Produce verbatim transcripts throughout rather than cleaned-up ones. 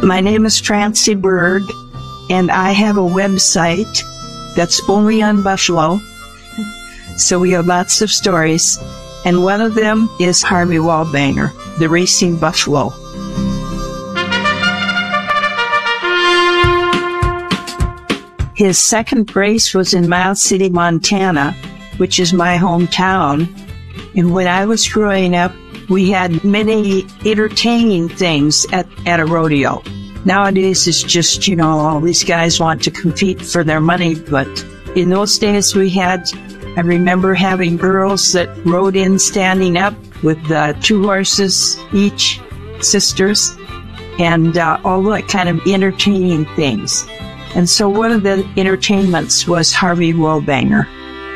My name is Francie Berg, and I have a website that's only on Buffalo. So we have lots of stories, and one of them is Harvey Wallbanger, the Racing Buffalo. His second race was in Miles City, Montana, which is my hometown. And when I was growing up, we had many entertaining things at, at a rodeo. Nowadays, it's just, you know, all these guys want to compete for their money. But in those days, we had, I remember having girls that rode in standing up with uh, two horses each, sisters, and uh, all that kind of entertaining things. And so one of the entertainments was Harvey Wallbanger.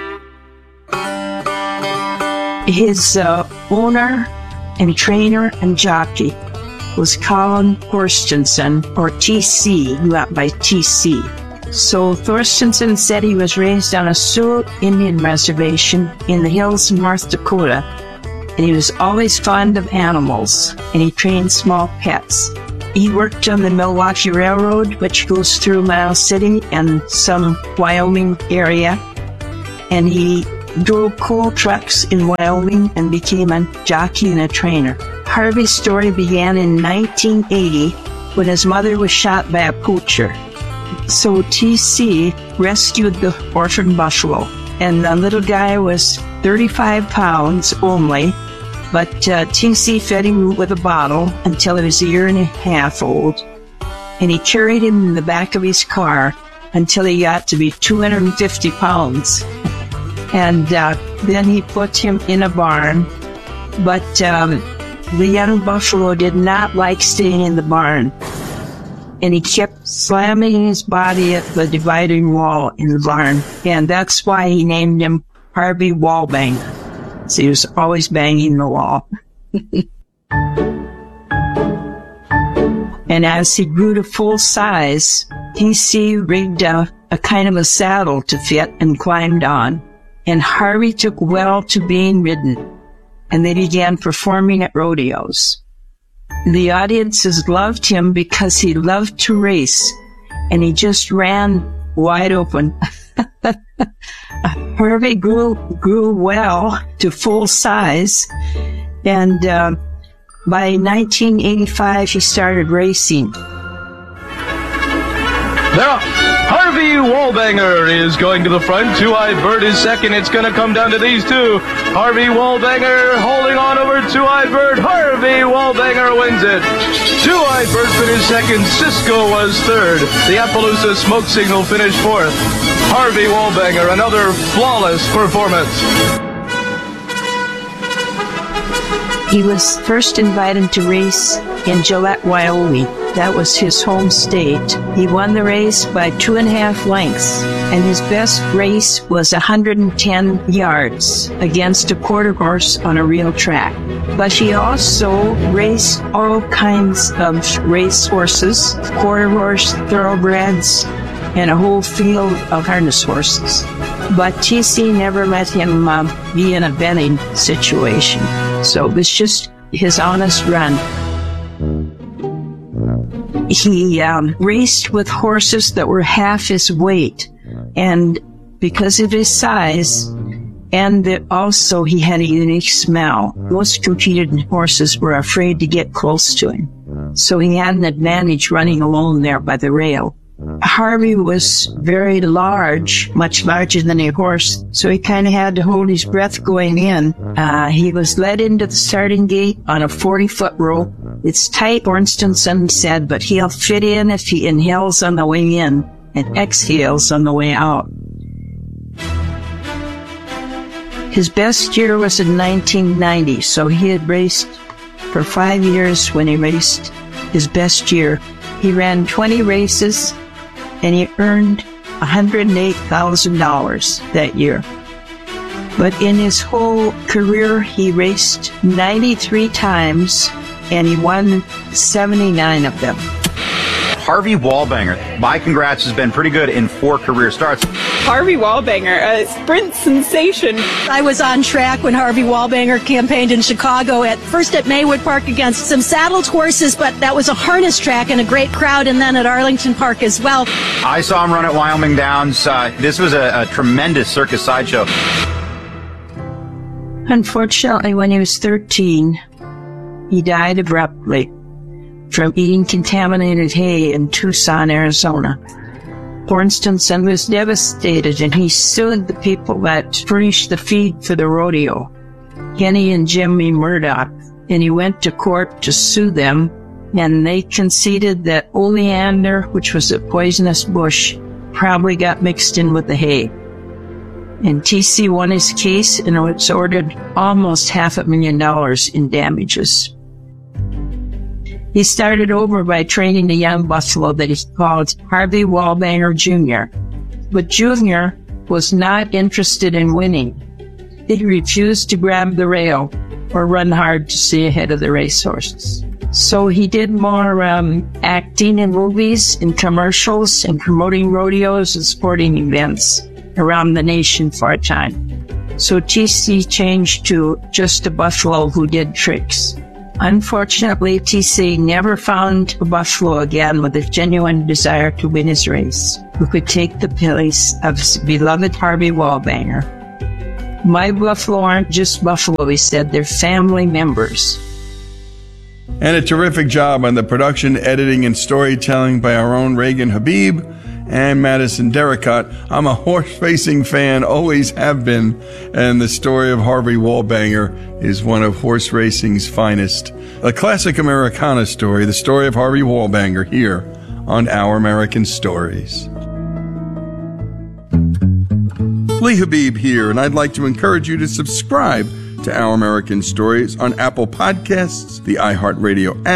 His uh, owner and trainer and jockey was Colin Thorstensen, or T C, who went by T C. So Thorstensen said he was raised on a Sioux Indian reservation in the hills of North Dakota, and he was always fond of animals, and he trained small pets. He worked on the Milwaukee Railroad, which goes through Miles City and some Wyoming area, and he drove coal trucks in Wyoming and became a jockey and a trainer. Harvey's story began in nineteen eighty when his mother was shot by a poacher. So T C rescued the orphan buffalo, and the little guy was thirty-five pounds only, but uh, T C fed him with a bottle until he was a year and a half old, and he carried him in the back of his car until he got to be two hundred fifty pounds. And uh, then he put him in a barn, but um, the young buffalo did not like staying in the barn, and he kept slamming his body at the dividing wall in the barn, and that's why he named him Harvey Wallbanger. So he was always banging the wall. And as he grew to full size, T C rigged a, a kind of a saddle to fit and climbed on. And Harvey took well to being ridden, and they began performing at rodeos. The audiences loved him because he loved to race, and he just ran wide open. Harvey grew grew well to full size, and uh, by nineteen eighty-five he started racing. Now, Harvey Wallbanger is going to the front. Two-Eyed Bird is second. It's going to come down to these two. Harvey Wallbanger holding on over Two-Eyed Bird. Harvey Wallbanger wins it. Two-Eyed Bird finished second. Cisco was third. The Appaloosa Smoke Signal finished fourth. Harvey Wallbanger, another flawless performance. He was first invited to race in Gillette, Wyoming. That was his home state. He won the race by two and a half lengths, and his best race was one hundred ten yards against a quarter horse on a real track. But he also raced all kinds of race horses, quarter horse, thoroughbreds, and a whole field of harness horses. But T C never let him uh, be in a betting situation. So it was just his honest run. He um, raced with horses that were half his weight, and because of his size, and that also he had a unique smell. Most competing horses were afraid to get close to him, so he had an advantage running alone there by the rail. Harvey was very large, much larger than a horse, so he kind of had to hold his breath going in. Uh, he was led into the starting gate on a forty-foot rope. It's tight, Thorstensen said, but he'll fit in if he inhales on the way in and exhales on the way out. His best year was in nineteen ninety, so he had raced for five years when he raced his best year. He ran twenty races, and he earned one hundred eight thousand dollars that year. But in his whole career, he raced ninety-three times, and he won seventy-nine of them. Harvey Wallbanger. My congrats, has been pretty good in four career starts. Harvey Wallbanger, a sprint sensation. I was on track when Harvey Wallbanger campaigned in Chicago, at first at Maywood Park against some saddled horses, but that was a harness track and a great crowd, and then at Arlington Park as well. I saw him run at Wyoming Downs. Uh, this was a, a tremendous circus sideshow. Unfortunately, when he was thirteen, he died abruptly from eating contaminated hay in Tucson, Arizona. Pornstenson was devastated, and he sued the people that furnished the feed for the rodeo, Kenny and Jimmy Murdoch, and he went to court to sue them, and they conceded that oleander, which was a poisonous bush, probably got mixed in with the hay. And T C won his case, and it was ordered almost half a million dollars in damages. He started over by training a young buffalo that he called Harvey Wallbanger Junior But Junior was not interested in winning. He refused to grab the rail or run hard to stay ahead of the racehorses. So he did more um, acting in movies, in commercials, and promoting rodeos and sporting events around the nation for a time. So T C changed to just a buffalo who did tricks. Unfortunately, T C never found a buffalo again with a genuine desire to win his race, who could take the place of his beloved Harvey Wallbanger. My buffalo aren't just buffalo, he said, they're family members. And a terrific job on the production, editing, and storytelling by our own Reagan Habib and Madison Derricott. I'm a horse racing fan, always have been, and the story of Harvey Wallbanger is one of horse racing's finest. A classic Americana story, the story of Harvey Wallbanger, here on Our American Stories. Lee Habib here, and I'd like to encourage you to subscribe to Our American Stories on Apple Podcasts, the iHeartRadio app,